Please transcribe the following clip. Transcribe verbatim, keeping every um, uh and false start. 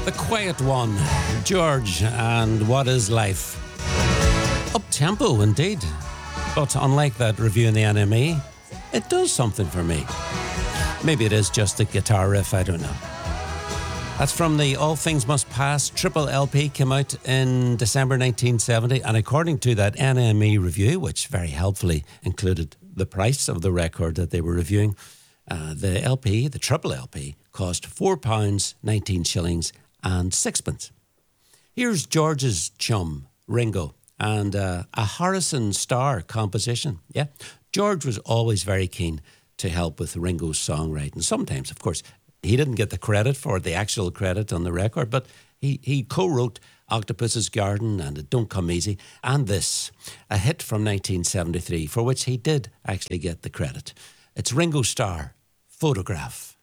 The Quiet One, George, and What Is Life? Up-tempo, indeed. But unlike that review in the N M E, it does something for me. Maybe it is just the guitar riff, I don't know. That's from the All Things Must Pass triple L P, came out in December nineteen seventy, and according to that N M E review, which very helpfully included the price of the record that they were reviewing, uh, the L P, the triple L P, cost four pounds, nineteen shillings and sixpence. Here's George's chum, Ringo, and uh, a Harrison Starr composition. Yeah, George was always very keen to help with Ringo's songwriting. Sometimes, of course, he didn't get the credit for the actual credit on the record, but he, he co-wrote Octopus's Garden and It Don't Come Easy, and this, a hit from nineteen seventy-three, for which he did actually get the credit. It's Ringo Starr, Photograph.